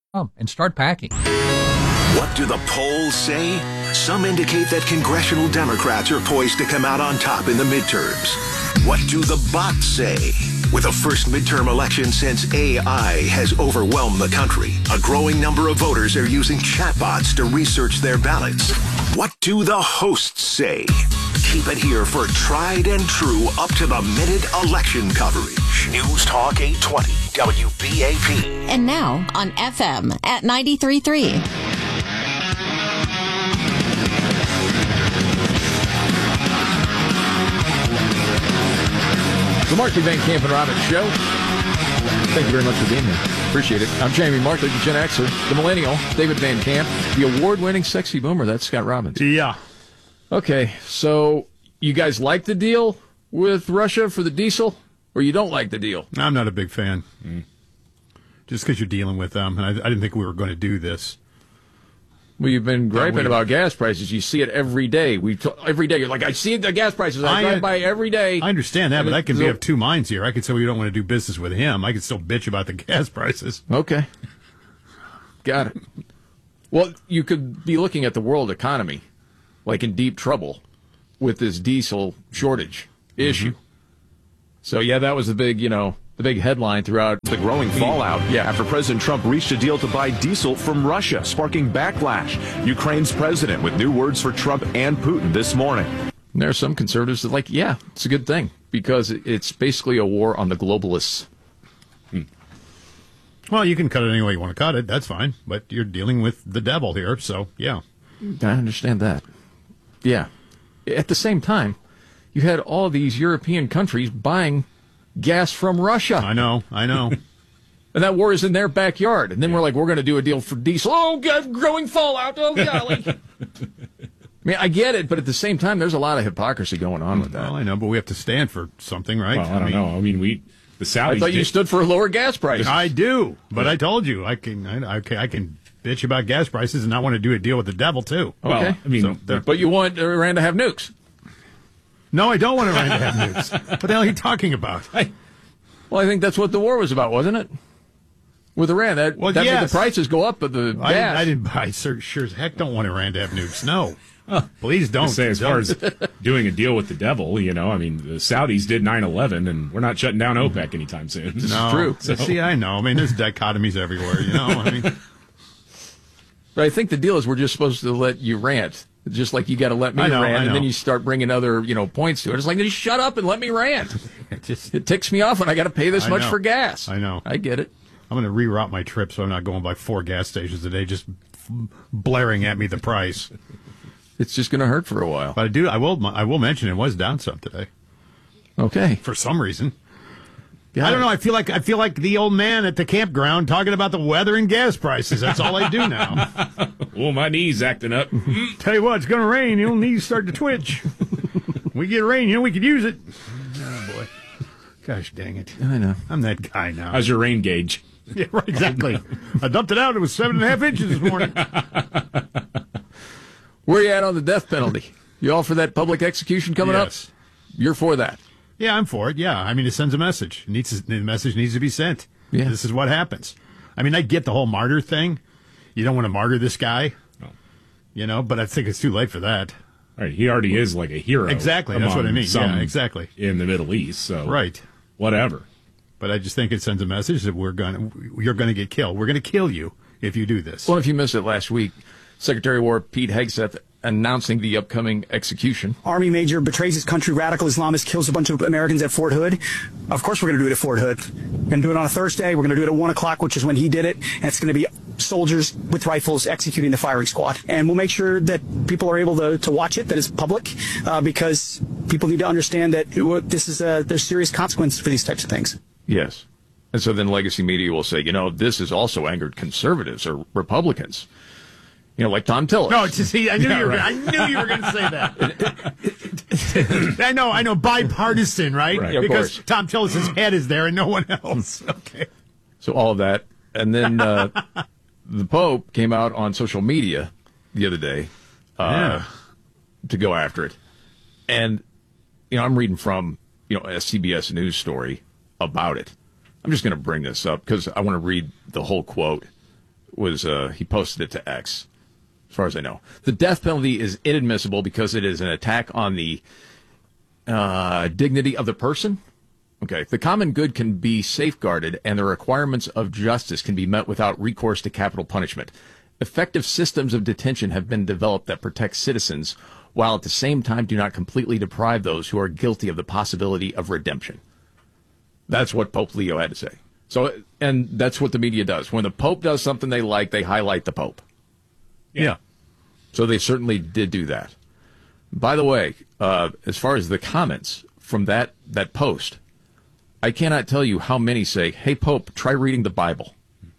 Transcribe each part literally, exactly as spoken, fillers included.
and start packing. What do the polls say? Some indicate that congressional Democrats are poised to come out on top in the midterms. What do the bots say? With the first midterm election since A I has overwhelmed the country, a growing number of voters are using chatbots to research their ballots. What do the hosts say? Keep it here for tried and true, up-to-the-minute election coverage. News Talk eight twenty, W B A P. And now on F M at ninety-three point three. The Markley, Van Camp and Robbins Show. Thank you very much for being here. Appreciate it. I'm Jamie Markley, the Gen Xer, the Millennial, David Van Camp, the award-winning sexy boomer. That's Scott Robbins. Yeah. Okay, so you guys like the deal with Russia for the diesel, or you don't like the deal? I'm not a big fan. Mm. Just because you're dealing with them, and I, I didn't think we were going to do this. Well, you've been griping we, about gas prices. You see it every day. We t- every day. You're like, I see the gas prices. I, I drive by every day. I understand that, but I can so, be of two minds here. I could say we don't want to do business with him. I could still bitch about the gas prices. Okay. Got it. Well, you could be looking at the world economy like in deep trouble with this diesel shortage issue. Mm-hmm. So, yeah, that was the big, you know, the big headline throughout the growing fallout yeah. after President Trump reached a deal to buy diesel from Russia, sparking backlash. Ukraine's president with new words for Trump and Putin this morning. And there are some conservatives that are like, yeah, it's a good thing because it's basically a war on the globalists. Hmm. Well, you can cut it any way you want to cut it. That's fine. But you're dealing with the devil here, so, yeah. I understand that. Yeah. At the same time, you had all these European countries buying gas from Russia. I know, I know. And that war is in their backyard. And then we're like, we're going to do a deal for diesel. Oh, God, growing fallout. Oh, golly. I mean, I get it, but at the same time, there's a lot of hypocrisy going on with that. Well, I know, but we have to stand for something, right? Well, I don't I mean, know. I mean, we, the Saudis... I thought did. you stood for lower gas prices. I do, but I told you, I can, I, I can, I can bitch about gas prices and not want to do a deal with the devil, too. Okay. Well, I mean, so, but you want Iran to have nukes. No, I don't want Iran to have nukes. What the hell are you talking about? I, well, I think that's what the war was about, wasn't it? With Iran, that well, that yes. made the prices go up, but the I, gas. I didn't. I sure, sure as heck don't want Iran to have nukes. No, please don't. Say, as don't. far as doing a deal with the devil, you know, I mean, the Saudis did nine eleven, and we're not shutting down OPEC anytime soon. This no, is true. So. See, I know. I mean, there's dichotomies everywhere. You know, I mean. But I think the deal is we're just supposed to let you rant. Just like you got to let me I know, rant, I know. and then you start bringing other, you know, points to it. It's like, just shut up and let me rant. It, just, it ticks me off when I got to pay this I much know. for gas. I know. I get it. I'm going to reroute my trip so I'm not going by four gas stations a day, just blaring at me the price. It's just going to hurt for a while. But I do. I will. I will mention it was down some today. Okay. For some reason. Got I don't it. know. I feel like I feel like the old man at the campground talking about the weather and gas prices. That's all I do now. Oh, my knee's acting up. Tell you what, it's going to rain. Your knees start to twitch. We get rain, you know, we could use it. Oh, boy. Gosh dang it. I know. I'm that guy now. How's your rain gauge? Yeah, right, exactly. I dumped it out. It was seven and a half inches this morning. Where are you at on the death penalty? You all for that public execution coming Yes. up? You're for that? Yeah, I'm for it. Yeah, I mean, it sends a message. It needs to, the message needs to be sent. Yeah. This is what happens. I mean, I get the whole martyr thing. You don't want to martyr this guy, No. you know, but I think it's too late for that. All right, he already is like a hero. Exactly, that's what I among mean. some Yeah, exactly. In the Middle East, so Right. whatever. But I just think it sends a message that we're going to, you're going to get killed. We're going to kill you if you do this. Well, if you missed it last week, Secretary of War Pete Hegseth announcing the upcoming execution. Army major betrays his country, radical Islamist kills a bunch of Americans at Fort Hood. Of course we're going to do it at Fort Hood. We're going to do it on a Thursday. We're going to do it at one o'clock, which is when he did it. And it's going to be soldiers with rifles executing the firing squad. And we'll make sure that people are able to, to watch it, that it's public, uh, because people need to understand that this is a, there's serious consequences for these types of things. Yes. And so then legacy media will say, you know, this has also angered conservatives or Republicans. You know, like Tom Tillis. No, see, I knew Yeah, you were. right. I knew you were going to say that. I know, I know, bipartisan, right? Right, of because course. Tom Tillis's head is there and no one else. Okay. So all of that. And then uh, the Pope came out on social media the other day uh, Yeah. to go after it. And, you know, I'm reading from, you know, a C B S News story about it. I'm just going to bring this up because I want to read the whole quote was uh, he posted it to X, as far as I know. The death penalty is inadmissible because it is an attack on the uh, dignity of the person. Okay, the common good can be safeguarded, and the requirements of justice can be met without recourse to capital punishment. Effective systems of detention have been developed that protect citizens, while at the same time do not completely deprive those who are guilty of the possibility of redemption. That's what Pope Leo had to say. So, and that's what the media does. When the Pope does something they like, they highlight the Pope. Yeah. yeah. So they certainly did do that. By the way, uh, as far as the comments from that, that post, I cannot tell you how many say, hey, Pope, try reading the Bible.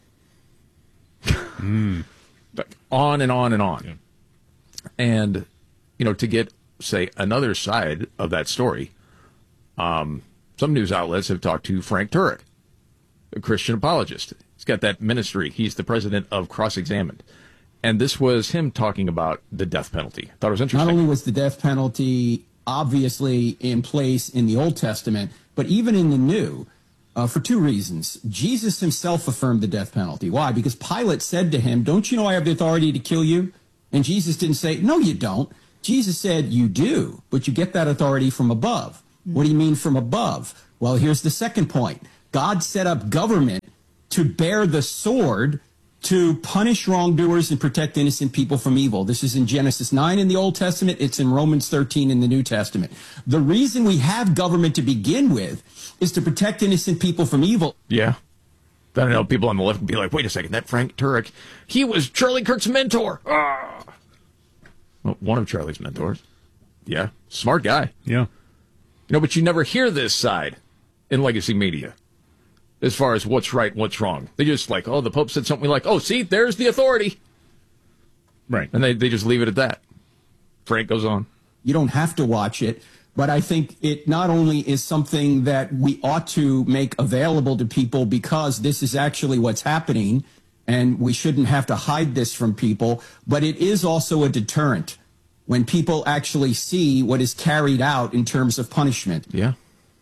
mm. On and on and on. Yeah. And, you know, to get, say, another side of that story, um, some news outlets have talked to Frank Turek, a Christian apologist. He's got that ministry. He's the president of Cross Examined. And this was him talking about the death penalty. I thought it was interesting. Not only was the death penalty obviously in place in the Old Testament, but even in the New, uh, for two reasons. Jesus himself affirmed the death penalty. Why? Because Pilate said to him, don't you know I have the authority to kill you? And Jesus didn't say, no, you don't. Jesus said, you do, but you get that authority from above. What do you mean from above? Well, here's the second point. God set up government to bear the sword to punish wrongdoers and protect innocent people from evil. This is in Genesis nine in the Old Testament. It's in Romans thirteen in the New Testament. The reason we have government to begin with is to protect innocent people from evil. Yeah. I don't know, people on the left would be like, wait a second, that Frank Turek, he was Charlie Kirk's mentor. Ah. Well, one of Charlie's mentors. Yeah. Smart guy. Yeah. You know, but you never hear this side in legacy media as far as what's right and what's wrong. They just like, oh, the Pope said something like, oh, see, there's the authority. Right. And they, they just leave it at that. Frank goes on. You don't have to watch it, but I think it not only is something that we ought to make available to people because this is actually what's happening and we shouldn't have to hide this from people, but it is also a deterrent when people actually see what is carried out in terms of punishment. Yeah.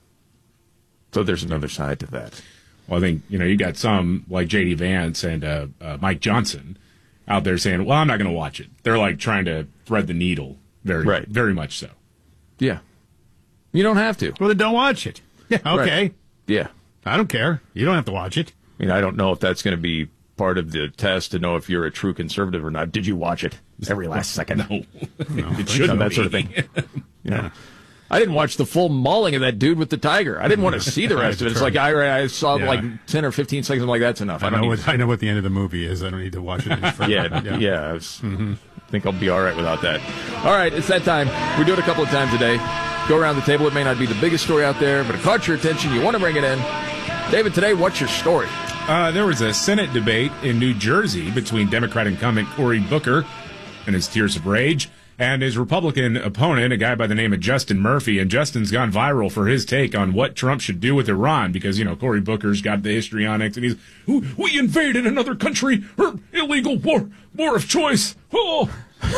So there's another side to that. Well, I think, you know, you got some like J D Vance and uh, uh, Mike Johnson out there saying, well, I'm not going to watch it. They're like trying to thread the needle very, right. very much so. Yeah. You don't have to. Well, then don't watch it. Yeah, okay. Right. Yeah. I don't care. You don't have to watch it. I mean, I don't know if that's going to be part of the test to know if you're a true conservative or not. Did you watch it every last second? No. no it shouldn't. That sort of thing. Yeah. I didn't watch the full mauling of that dude with the tiger. I didn't want to see the rest of it. It's like I, I saw yeah. like ten or fifteen seconds. I'm like, that's enough. I, I don't know need what to... I know what the end of the movie is. I don't need to watch it any further. yeah, yeah. yeah I, was, mm-hmm. I think I'll be all right without that. All right, it's that time. We do it a couple of times a day. Go around the table. It may not be the biggest story out there, but it caught your attention. You want to bring it in. David, today, what's your story? Uh, there was a Senate debate in New Jersey between Democrat incumbent Cory Booker and his Tears of Rage and his Republican opponent, a guy by the name of Justin Murphy. And Justin's gone viral for his take on what Trump should do with Iran because, you know, Cory Booker's got the histrionics and he's, we invaded another country, or illegal war, war of choice. Oh.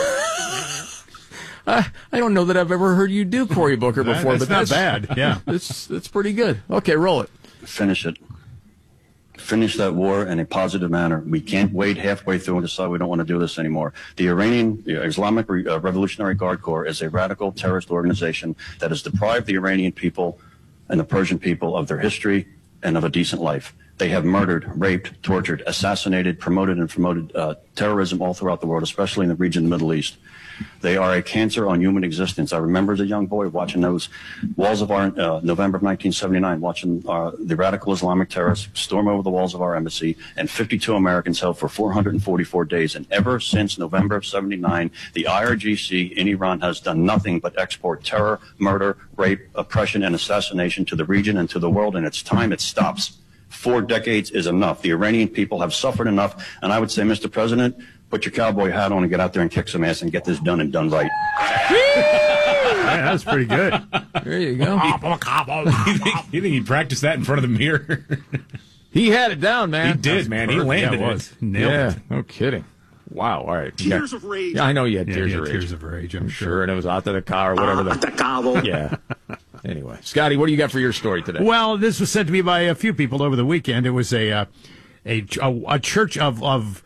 uh, I don't know that I've ever heard you do Cory Booker before, that's but not that's bad. Yeah. It's, it's pretty good. Okay, roll it. Finish it. Finish that war in a positive manner. We can't wait halfway through and decide we don't want to do this anymore. The Iranian the Islamic Re- uh, Revolutionary Guard Corps is a radical terrorist organization that has deprived the Iranian people and the Persian people of their history and of a decent life. They have murdered, raped, tortured, assassinated, promoted, and promoted uh, terrorism all throughout the world, especially in the region of the Middle East. They are a cancer on human existence. I remember as a young boy watching those walls of our, uh, November of nineteen seventy-nine, watching uh, the radical Islamic terrorists storm over the walls of our embassy, and fifty-two Americans held for four hundred forty-four days. And ever since November of seventy-nine, the I R G C in Iran has done nothing but export terror, murder, rape, oppression, and assassination to the region and to the world, and it's time it stops. Four decades is enough. The Iranian people have suffered enough, and I would say, Mister President, put your cowboy hat on and get out there and kick some ass and get this done and done right. Yeah, that's pretty good. There you go. you, think, you think he practiced that in front of the mirror? He had it down, man. He did, man. He landed yeah, it. it. Nailed yeah, it. no kidding. Wow, all right. Tears yeah. of rage. Yeah, I know you had Yeah, tears yeah, of rage. tears of rage, I'm I'm sure. sure, and it was out to the car or whatever. Ah, the, the cabo. yeah. Anyway, Scotty, what do you got for your story today? Well, this was sent to me by a few people over the weekend. It was a uh, a, a, a church of, of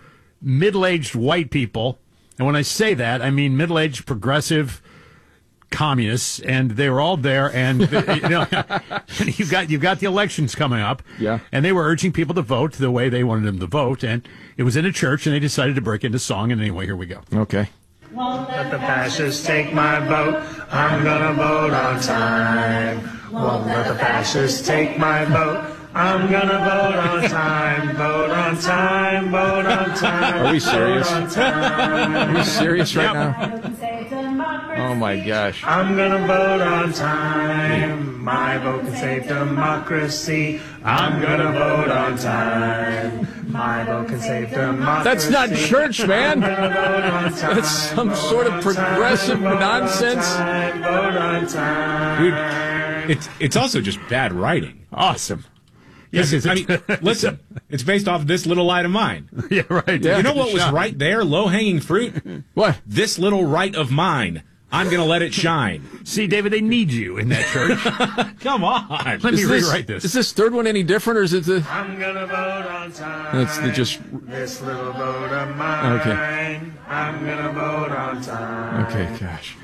middle-aged white people. And when I say that, I mean middle-aged progressive communists, and they were all there. And you know, you got you got the elections coming up, yeah. And they were urging people to vote the way they wanted them to vote. And it was in a church, and they decided to break into song. And anyway, here we go. Okay. Won't let the fascists take my vote. I'm gonna vote on time. Won't let the fascists take my vote. I'm gonna vote on time. Vote on time. Vote on time. Are we serious? Vote on time. Are we serious right Yep. now? Oh my gosh. I'm gonna vote on time. My vote can save democracy. I'm gonna vote on time. My vote can save democracy. That's not church, man. I'm gonna vote on time. That's some Vote sort of on progressive time. Vote on nonsense. time. Vote on time. Dude, it's it's also just bad writing. Awesome. Yes, Yes, I mean, listen, it's based off of this little light of mine. Yeah, right. You know what was right there, low-hanging fruit? What? This little right of mine. I'm going to let it shine. See, David, they need you in that church. Come on. Let me Is this, rewrite this. Is this third one any different, or is it the... I'm gonna vote on time. That's the just... This little vote of mine. Okay. I'm gonna vote on time. Okay, gosh.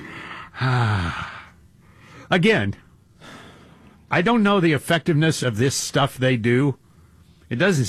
Again, I don't know the effectiveness of this stuff they do. It doesn't